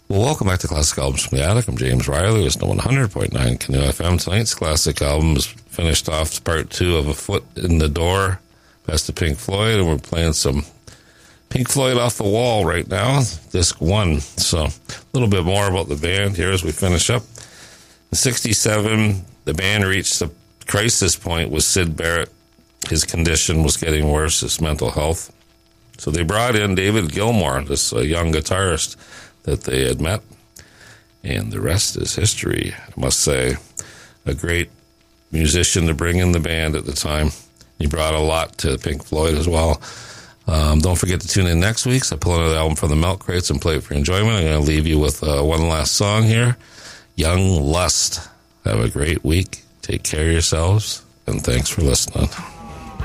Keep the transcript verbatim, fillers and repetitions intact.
Well, welcome back to Classic Albums from the Attic. I'm James Riley. It's the one hundred point nine Canoe F M. Tonight's classic album is finished off part two of A Foot in the Door, Best of Pink Floyd, and we're playing some Pink Floyd Off the Wall right now, disc one. So a little bit more about the band here as we finish up. In sixty-seven, the band reached a crisis point with Syd Barrett. His condition was getting worse, his mental health. So they brought in David Gilmour, this uh, young guitarist that they had met, and the rest is history. I must say, a great musician to bring in the band at the time. He brought a lot to Pink Floyd as well. Um, don't forget to tune in next week. So I pull another album from the Milk Crates and play it for your enjoyment. I'm going to leave you with uh, one last song here, Young Lust. Have a great week. Take care of yourselves, and thanks for listening.